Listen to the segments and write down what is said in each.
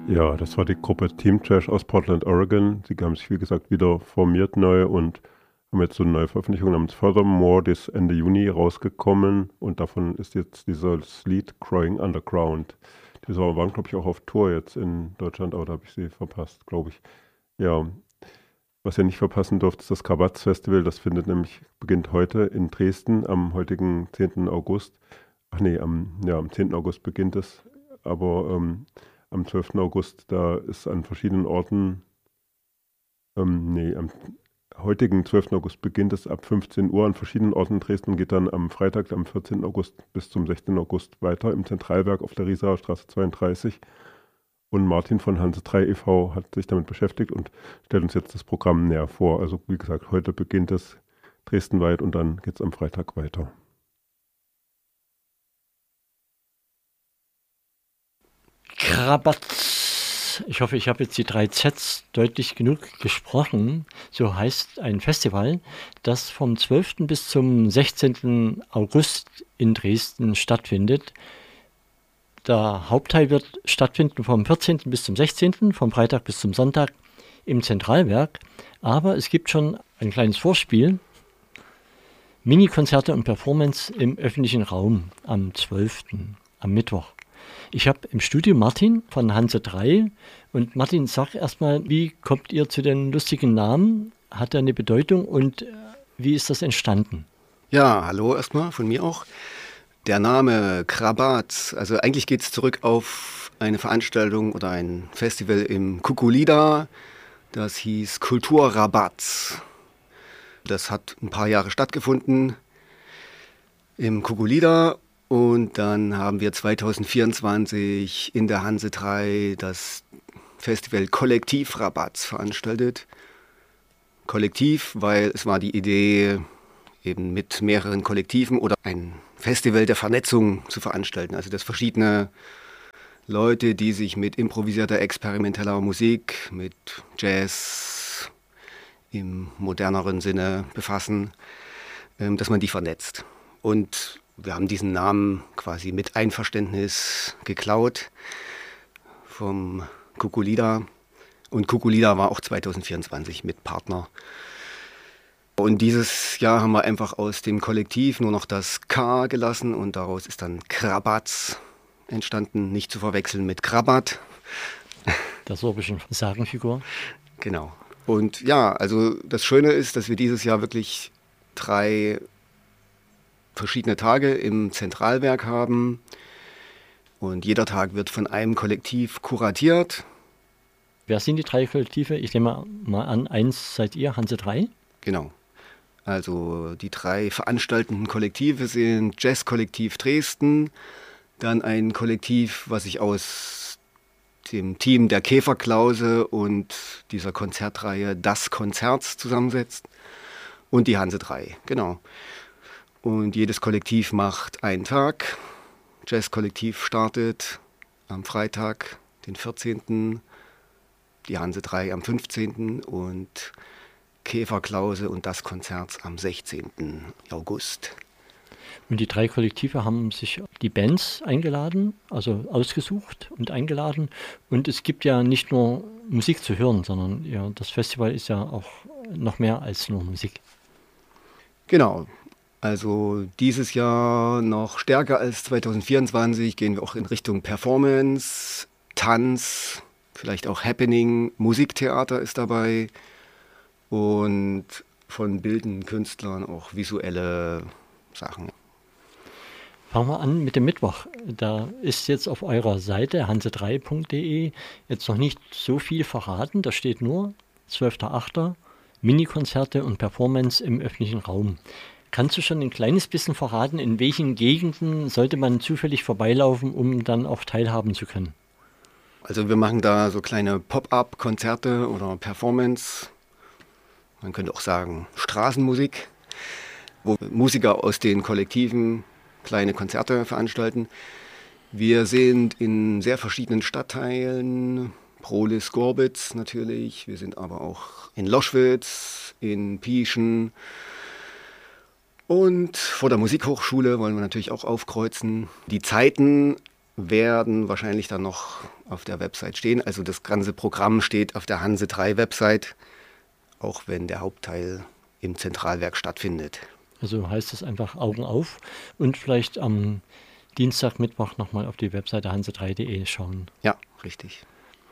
Ja, das war die Gruppe Team Trash aus Portland, Oregon. Sie haben sich, wie gesagt, wieder formiert neu und haben jetzt so eine neue Veröffentlichung namens Furthermore, die ist Ende Juni rausgekommen und davon ist jetzt dieses Lied Growing Underground. Die waren, glaube ich, auch auf Tour jetzt in Deutschland, aber da habe ich sie verpasst, glaube ich. Ja, was ihr nicht verpassen dürft, ist das Krabatz Festival. Das beginnt heute in Dresden am heutigen 10. August. Ach nee, am 10. August beginnt es, aber am 12. August, da ist an verschiedenen Orten, nee, am heutigen 12. August beginnt es ab 15 Uhr an verschiedenen Orten in Dresden und geht dann am Freitag, am 14. August bis zum 16. August weiter im Zentralwerk auf der Rieserer Straße 32. Und Martin von Hanse 3 e.V. hat sich damit beschäftigt und stellt uns jetzt das Programm näher vor. Also wie gesagt, heute beginnt es dresdenweit und dann geht es am Freitag weiter. Krabatz. Ich hoffe, ich habe jetzt die 3 Zs deutlich genug gesprochen. So heißt ein Festival, das vom 12. bis zum 16. August in Dresden stattfindet. Der Hauptteil wird stattfinden vom 14. bis zum 16., vom Freitag bis zum Sonntag im Zentralwerk. Aber es gibt schon ein kleines Vorspiel. Mini-Konzerte und Performance im öffentlichen Raum am 12., am Mittwoch. Ich habe im Studio Martin von Hanse 3. Und Martin, sag erstmal, wie kommt ihr zu den lustigen Namen? Hat er eine Bedeutung und wie ist das entstanden? Ja, hallo erstmal von mir auch. Der Name Krabatz, also eigentlich geht es zurück auf eine Veranstaltung oder ein Festival im Kukulida. Das hieß Kulturrabatz. Das hat ein paar Jahre stattgefunden im Kukulida. Und dann haben wir 2024 in der Hanse 3 das Festival Kollektivrabatz veranstaltet. Kollektiv, weil es war die Idee, eben mit mehreren Kollektiven oder ein Festival der Vernetzung zu veranstalten. Also dass verschiedene Leute, die sich mit improvisierter, experimenteller Musik, mit Jazz im moderneren Sinne befassen, dass man die vernetzt. Und wir haben diesen Namen quasi mit Einverständnis geklaut vom Kukulida. Und Kukulida war auch 2024 mit Partner. Und dieses Jahr haben wir einfach aus dem Kollektiv nur noch das K gelassen und daraus ist dann Krabatz entstanden, nicht zu verwechseln mit Krabat. Der sorbischen Sagenfigur. Genau. Und ja, also das Schöne ist, dass wir dieses Jahr wirklich 3 verschiedene Tage im Zentralwerk haben. Und jeder Tag wird von einem Kollektiv kuratiert. Wer sind die 3 Kollektive? Ich nehme mal an, 1 seid ihr, Hanse 3. Genau. Also die 3 veranstaltenden Kollektive sind Jazzkollektiv Dresden, dann ein Kollektiv, was sich aus dem Team der Käferklause und dieser Konzertreihe Das Konzerts zusammensetzt und die Hanse 3, genau. Und jedes Kollektiv macht einen Tag. Jazzkollektiv startet am Freitag, den 14., die Hanse 3 am 15. und Käferklause und das Konzert am 16. August. Und die 3 Kollektive haben sich die Bands eingeladen, also ausgesucht und eingeladen. Und es gibt ja nicht nur Musik zu hören, sondern ja, das Festival ist ja auch noch mehr als nur Musik. Genau. Also dieses Jahr noch stärker als 2024 gehen wir auch in Richtung Performance, Tanz, vielleicht auch Happening, Musiktheater ist dabei. Und von bildenden Künstlern auch visuelle Sachen. Fangen wir an mit dem Mittwoch. Da ist jetzt auf eurer Seite hanse3.de jetzt noch nicht so viel verraten. Da steht nur 12.8. Mini-Konzerte und Performance im öffentlichen Raum. Kannst du schon ein kleines bisschen verraten, in welchen Gegenden sollte man zufällig vorbeilaufen, um dann auch teilhaben zu können? Also wir machen da so kleine Pop-up-Konzerte oder Performance. Man könnte auch sagen Straßenmusik, wo Musiker aus den Kollektiven kleine Konzerte veranstalten. Wir sind in sehr verschiedenen Stadtteilen, Prohlis-Gorbitz natürlich, wir sind aber auch in Loschwitz, in Pieschen und vor der Musikhochschule wollen wir natürlich auch aufkreuzen. Die Zeiten werden wahrscheinlich dann noch auf der Website stehen. Also das ganze Programm steht auf der Hanse 3 Website, auch wenn der Hauptteil im Zentralwerk stattfindet. Also heißt es einfach Augen auf und vielleicht am Dienstag, Mittwoch nochmal auf die Webseite hanse3.de schauen. Ja, richtig.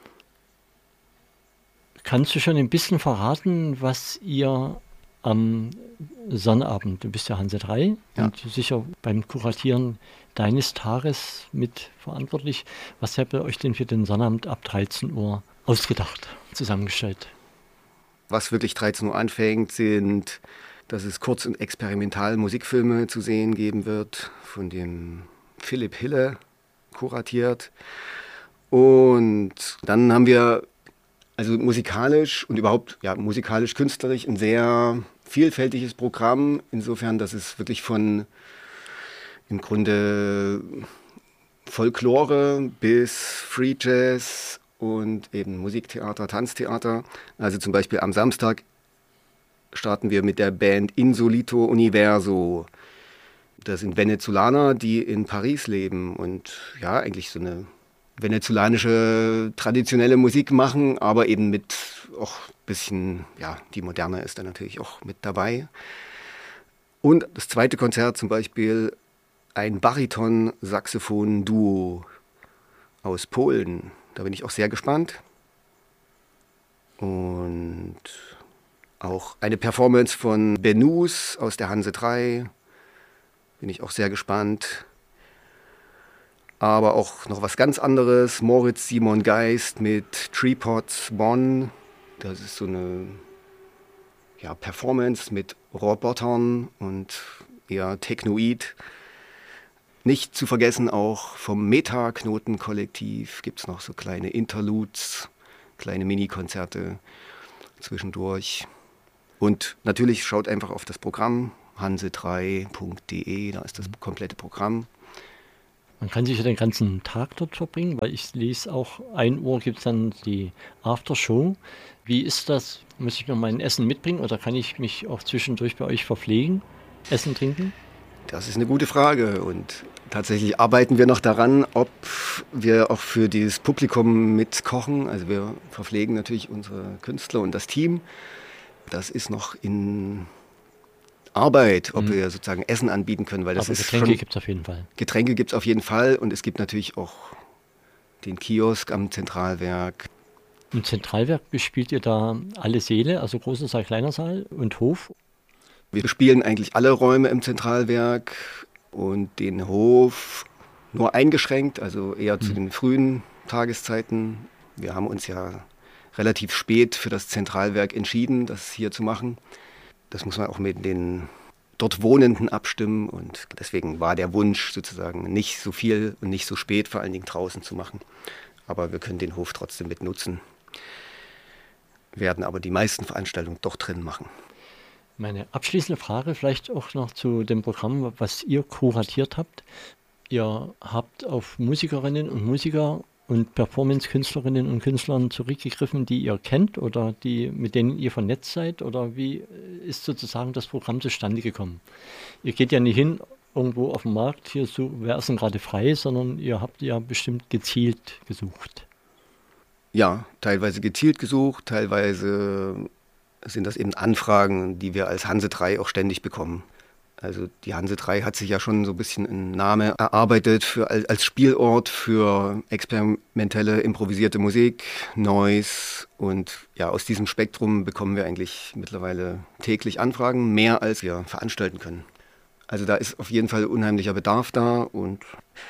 Kannst du schon ein bisschen verraten, was ihr am Sonnabend, du bist ja Hanse 3 und sicher beim Kuratieren deines Tages mit verantwortlich, was habt ihr euch denn für den Sonnabend ab 13 Uhr ausgedacht, zusammengestellt? Was wirklich 13 Uhr anfängt, sind, dass es Kurz- und Experimental-Musikfilme zu sehen geben wird, von dem Philipp Hille kuratiert. Und dann haben wir also musikalisch und überhaupt musikalisch-künstlerisch ein sehr vielfältiges Programm, insofern, dass es wirklich von im Grunde Folklore bis Free Jazz und eben Musiktheater, Tanztheater. Also zum Beispiel am Samstag starten wir mit der Band Insolito Universo. Das sind Venezolaner, die in Paris leben und ja, eigentlich so eine venezolanische traditionelle Musik machen, aber eben mit auch ein bisschen, ja, die Moderne ist da natürlich auch mit dabei. Und das zweite Konzert zum Beispiel ein Bariton-Saxophon-Duo aus Polen. Da bin ich auch sehr gespannt. Und auch eine Performance von Benus aus der Hanse 3. Bin ich auch sehr gespannt. Aber auch noch was ganz anderes. Moritz Simon Geist mit Treepots Bonn. Das ist so eine Performance mit Robotern und eher Technoid. Nicht zu vergessen auch vom Metaknoten-Kollektiv gibt es noch so kleine Interludes, kleine Mini-Konzerte zwischendurch. Und natürlich schaut einfach auf das Programm hanse3.de, da ist das komplette Programm. Man kann sich ja den ganzen Tag dort verbringen, weil ich lese auch, 1 Uhr gibt es dann die Aftershow. Wie ist das? Muss ich mir mein Essen mitbringen oder kann ich mich auch zwischendurch bei euch verpflegen? Essen, trinken? Das ist eine gute Frage und tatsächlich arbeiten wir noch daran, ob wir auch für dieses Publikum mitkochen. Also wir verpflegen natürlich unsere Künstler und das Team. Das ist noch in Arbeit, ob wir sozusagen Essen anbieten können, weil das Aber ist Getränke gibt es auf jeden Fall. Getränke gibt es auf jeden Fall und es gibt natürlich auch den Kiosk am Zentralwerk. Im Zentralwerk bespielt ihr da alle Säle, also großer Saal, kleiner Saal und Hof? Wir bespielen eigentlich alle Räume im Zentralwerk und den Hof nur eingeschränkt, also eher zu den frühen Tageszeiten. Wir haben uns ja relativ spät für das Zentralwerk entschieden, das hier zu machen. Das muss man auch mit den dort Wohnenden abstimmen und deswegen war der Wunsch sozusagen nicht so viel und nicht so spät, vor allen Dingen draußen zu machen. Aber wir können den Hof trotzdem mit nutzen, werden aber die meisten Veranstaltungen doch drin machen. Meine abschließende Frage vielleicht auch noch zu dem Programm, was ihr kuratiert habt. Ihr habt auf Musikerinnen und Musiker und Performance-Künstlerinnen und Künstlern zurückgegriffen, die ihr kennt oder mit denen ihr vernetzt seid? Oder wie ist sozusagen das Programm zustande gekommen? Ihr geht ja nicht hin irgendwo auf dem Markt, hier so, wer ist denn gerade frei, sondern ihr habt ja bestimmt gezielt gesucht. Ja, teilweise gezielt gesucht, teilweise sind das eben Anfragen, die wir als Hanse 3 auch ständig bekommen. Also die Hanse 3 hat sich ja schon so ein bisschen einen Namen erarbeitet als Spielort für experimentelle, improvisierte Musik, Noise und ja, aus diesem Spektrum bekommen wir eigentlich mittlerweile täglich Anfragen, mehr als wir veranstalten können. Also da ist auf jeden Fall unheimlicher Bedarf da und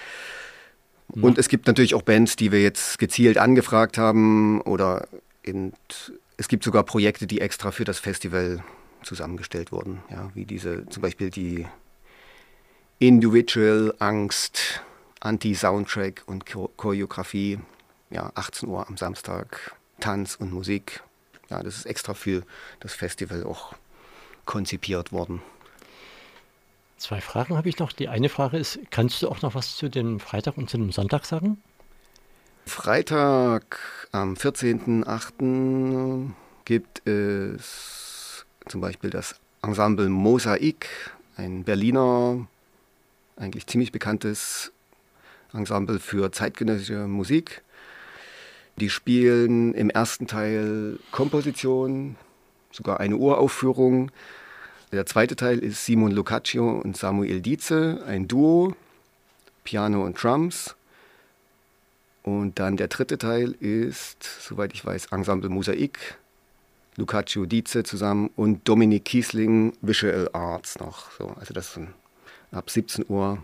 es gibt natürlich auch Bands, die wir jetzt gezielt angefragt haben oder es gibt sogar Projekte, die extra für das Festival zusammengestellt wurden, ja, wie zum Beispiel die Individual Angst, Anti-Soundtrack und Choreografie, ja, 18 Uhr am Samstag, Tanz und Musik. Ja, das ist extra für das Festival auch konzipiert worden. 2 Fragen habe ich noch. Die eine Frage ist, kannst du auch noch was zu dem Freitag und zu dem Sonntag sagen? Freitag am 14.08. gibt es zum Beispiel das Ensemble Mosaik, ein Berliner, eigentlich ziemlich bekanntes Ensemble für zeitgenössische Musik. Die spielen im ersten Teil Komposition, sogar eine Uraufführung. Der zweite Teil ist Simon Locaccio und Samuel Dietze, ein Duo, Piano und Drums. Und dann der dritte Teil ist, soweit ich weiß, Ensemble Mosaik, Locaccio Dietze zusammen und Dominik Kiesling, Visual Arts noch. So, also das ist ab 17 Uhr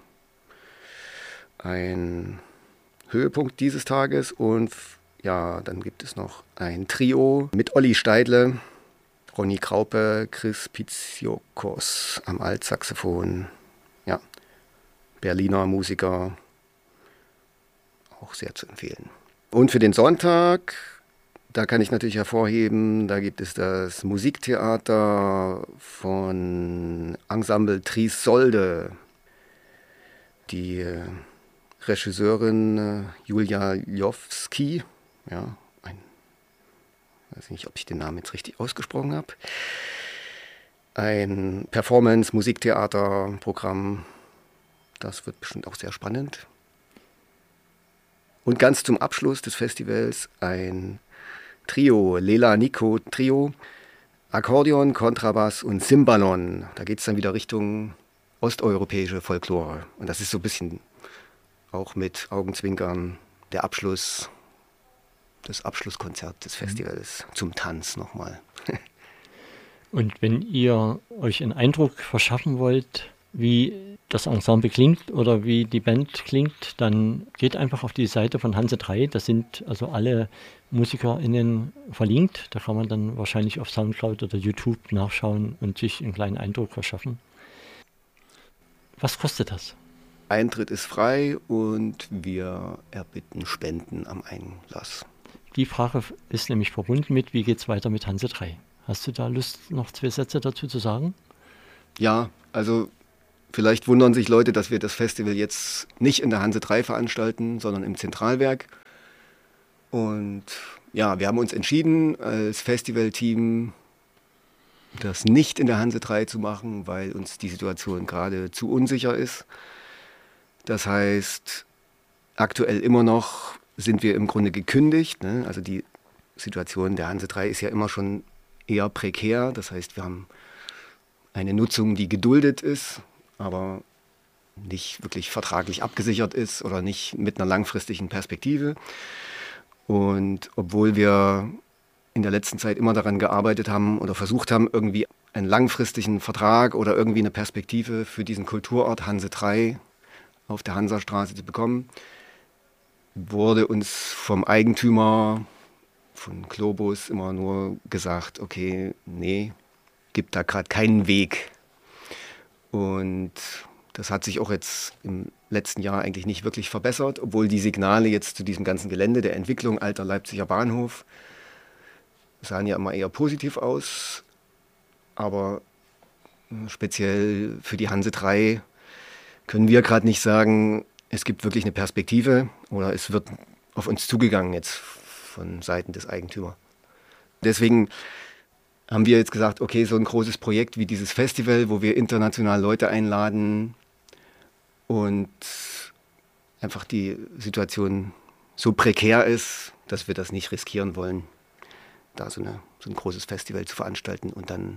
ein Höhepunkt dieses Tages. Und ja, dann gibt es noch ein Trio mit Olli Steidle, Ronny Kraupe, Chris Piziokos am Altsaxophon. Ja, Berliner Musiker, auch sehr zu empfehlen. Und für den Sonntag, da kann ich natürlich hervorheben, da gibt es das Musiktheater von Ensemble Trisolde. Die Regisseurin Julia Jowski, ja, ich weiß nicht, ob ich den Namen jetzt richtig ausgesprochen habe, ein Performance-Musiktheater-Programm, das wird bestimmt auch sehr spannend. Und ganz zum Abschluss des Festivals ein Trio, Lela Nico Trio, Akkordeon, Kontrabass und Cimbalom. Da geht es dann wieder Richtung osteuropäische Folklore. Und das ist so ein bisschen auch mit Augenzwinkern der Abschluss, das Abschlusskonzert des Festivals zum Tanz nochmal. Und wenn ihr euch einen Eindruck verschaffen wollt, wie das Ensemble klingt oder wie die Band klingt, dann geht einfach auf die Seite von Hanse 3. Da sind also alle MusikerInnen verlinkt. Da kann man dann wahrscheinlich auf Soundcloud oder YouTube nachschauen und sich einen kleinen Eindruck verschaffen. Was kostet das? Eintritt ist frei und wir erbitten Spenden am Einlass. Die Frage ist nämlich verbunden mit, wie geht es weiter mit Hanse 3? Hast du da Lust, noch 2 Sätze dazu zu sagen? Ja, also vielleicht wundern sich Leute, dass wir das Festival jetzt nicht in der Hanse 3 veranstalten, sondern im Zentralwerk. Und ja, wir haben uns entschieden, als Festivalteam das nicht in der Hanse 3 zu machen, weil uns die Situation gerade zu unsicher ist. Das heißt, aktuell immer noch sind wir im Grunde gekündigt. Ne? Also die Situation der Hanse 3 ist ja immer schon eher prekär. Das heißt, wir haben eine Nutzung, die geduldet ist, aber nicht wirklich vertraglich abgesichert ist oder nicht mit einer langfristigen Perspektive. Und obwohl wir in der letzten Zeit immer daran gearbeitet haben oder versucht haben, irgendwie einen langfristigen Vertrag oder irgendwie eine Perspektive für diesen Kulturort Hanse 3 auf der Hansastraße zu bekommen, wurde uns vom Eigentümer von Globus immer nur gesagt, okay, nee, gibt da gerade keinen Weg. Und das hat sich auch jetzt im letzten Jahr eigentlich nicht wirklich verbessert, obwohl die Signale jetzt zu diesem ganzen Gelände der Entwicklung alter Leipziger Bahnhof sahen ja immer eher positiv aus. Aber speziell für die Hanse 3 können wir gerade nicht sagen, es gibt wirklich eine Perspektive oder es wird auf uns zugegangen jetzt von Seiten des Eigentümers. Deswegen haben wir jetzt gesagt, okay, so ein großes Projekt wie dieses Festival, wo wir international Leute einladen und einfach die Situation so prekär ist, dass wir das nicht riskieren wollen, da so ein großes Festival zu veranstalten und dann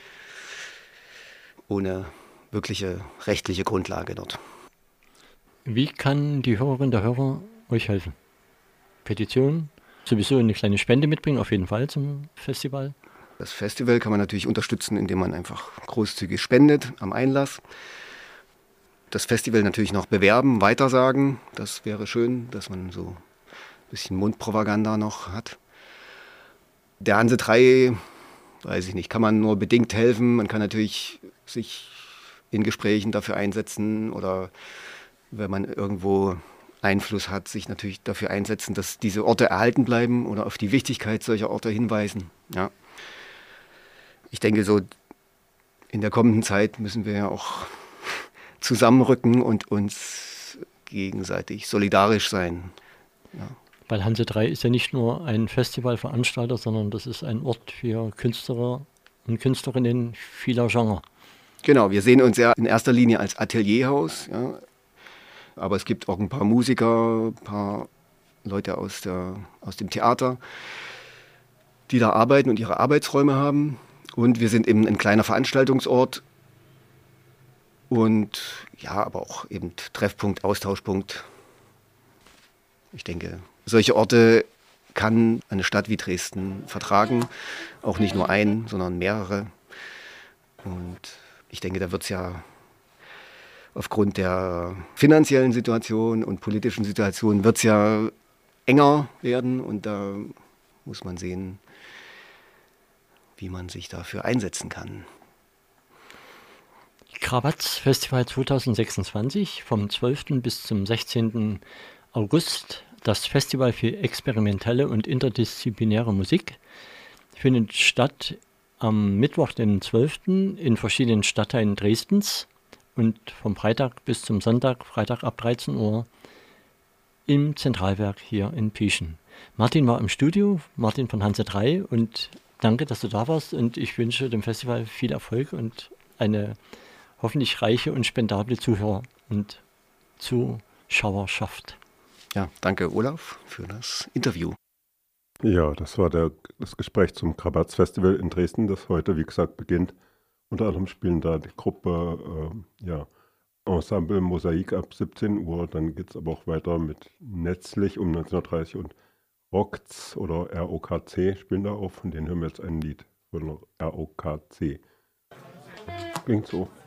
ohne wirkliche rechtliche Grundlage dort. Wie kann die Hörerin der Hörer euch helfen? Petition, sowieso eine kleine Spende mitbringen, auf jeden Fall zum Festival. Das Festival kann man natürlich unterstützen, indem man einfach großzügig spendet am Einlass. Das Festival natürlich noch bewerben, weitersagen. Das wäre schön, dass man so ein bisschen Mundpropaganda noch hat. Der Hanse 3, weiß ich nicht, kann man nur bedingt helfen. Man kann natürlich sich in Gesprächen dafür einsetzen oder wenn man irgendwo Einfluss hat, sich natürlich dafür einsetzen, dass diese Orte erhalten bleiben oder auf die Wichtigkeit solcher Orte hinweisen. Ja. Ich denke, so in der kommenden Zeit müssen wir ja auch zusammenrücken und uns gegenseitig solidarisch sein. Ja. Weil Hanse 3 ist ja nicht nur ein Festivalveranstalter, sondern das ist ein Ort für Künstler und Künstlerinnen vieler Genre. Genau, wir sehen uns ja in erster Linie als Atelierhaus. Ja. Aber es gibt auch ein paar Musiker, ein paar Leute aus dem Theater, die da arbeiten und ihre Arbeitsräume haben. Und wir sind eben ein kleiner Veranstaltungsort und ja, aber auch eben Treffpunkt, Austauschpunkt. Ich denke, solche Orte kann eine Stadt wie Dresden vertragen. Auch nicht nur einen, sondern mehrere. Und ich denke, da wird es ja aufgrund der finanziellen Situation und politischen Situation wird es ja enger werden. Und da muss man sehen, wie man sich dafür einsetzen kann. Krabatz Festival 2026 vom 12. bis zum 16. August. Das Festival für experimentelle und interdisziplinäre Musik findet statt am Mittwoch, den 12. in verschiedenen Stadtteilen Dresdens und vom Freitag bis zum Sonntag, Freitag ab 13 Uhr im Zentralwerk hier in Pieschen. Martin war im Studio, Martin von Hanse 3, und danke, dass du da warst, und ich wünsche dem Festival viel Erfolg und eine hoffentlich reiche und spendable Zuhörer- und Zuschauerschaft. Ja, danke Olaf für das Interview. Ja, das war das Gespräch zum Krabatz Festival in Dresden, das heute, wie gesagt, beginnt. Unter anderem spielen da die Gruppe Ensemble Mosaik ab 17 Uhr. Dann geht es aber auch weiter mit Netzlich um 19:30 Uhr und ROKZ oder ROKC spielen da auf. Von denen hören wir jetzt ein Lied von ROKC. Klingt so.